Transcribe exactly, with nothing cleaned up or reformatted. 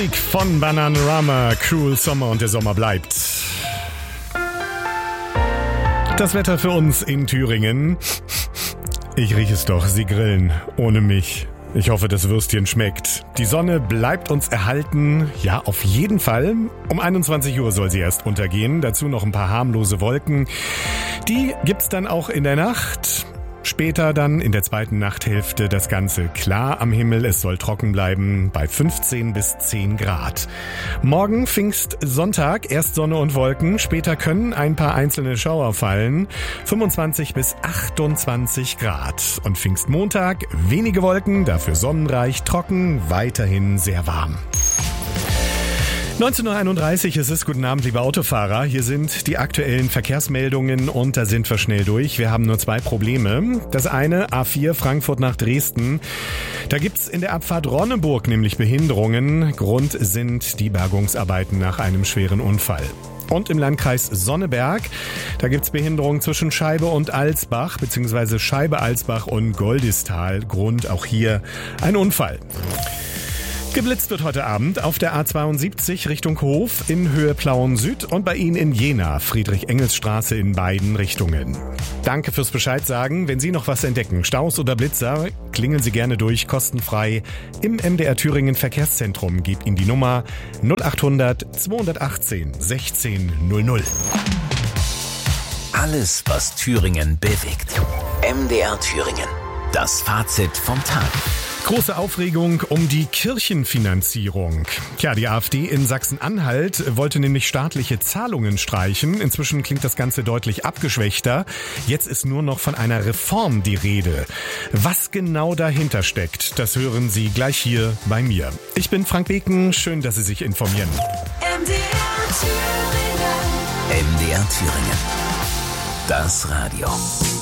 Von Bananarama, Cruel Summer und der Sommer bleibt. Das Wetter für uns in Thüringen. Ich rieche es doch, sie grillen ohne mich. Ich hoffe, das Würstchen schmeckt. Die Sonne bleibt uns erhalten. Ja, auf jeden Fall. Um einundzwanzig Uhr soll sie erst untergehen. Dazu noch ein paar harmlose Wolken. Die gibt's dann auch in der Nacht. Später dann in der zweiten Nachthälfte das Ganze klar am Himmel. Es soll trocken bleiben bei fünfzehn bis zehn Grad. Morgen Pfingstsonntag, erst Sonne und Wolken. Später können ein paar einzelne Schauer fallen. fünfundzwanzig bis achtundzwanzig Grad. Und Pfingstmontag wenige Wolken, dafür sonnenreich, trocken, weiterhin sehr warm. neunzehn Uhr einunddreißig, es ist guten Abend, liebe Autofahrer. Hier sind die aktuellen Verkehrsmeldungen und da sind wir schnell durch. Wir haben nur zwei Probleme. Das eine, A vier Frankfurt nach Dresden. Da gibt's in der Abfahrt Ronneburg nämlich Behinderungen. Grund sind die Bergungsarbeiten nach einem schweren Unfall. Und im Landkreis Sonneberg, da gibt's Behinderungen zwischen Scheibe und Alsbach, beziehungsweise Scheibe-Alsbach und Goldistal. Grund auch hier ein Unfall. Geblitzt wird heute Abend auf der A zweiundsiebzig Richtung Hof in Höhe Plauen Süd und bei Ihnen in Jena, Friedrich-Engels-Straße in beiden Richtungen. Danke fürs Bescheid sagen. Wenn Sie noch was entdecken, Staus oder Blitzer, klingeln Sie gerne durch, kostenfrei im M D R Thüringen Verkehrszentrum. Gebt Ihnen die Nummer null achthundert zweihundertachtzehn sechzehn null null. Alles, was Thüringen bewegt. M D R Thüringen. Das Fazit vom Tag. Große Aufregung um die Kirchenfinanzierung. Tja, die AfD in Sachsen-Anhalt wollte nämlich staatliche Zahlungen streichen. Inzwischen klingt das Ganze deutlich abgeschwächter. Jetzt ist nur noch von einer Reform die Rede. Was genau dahinter steckt, das hören Sie gleich hier bei mir. Ich bin Frank Beken, schön, dass Sie sich informieren. M D R Thüringen. M D R Thüringen. Das Radio.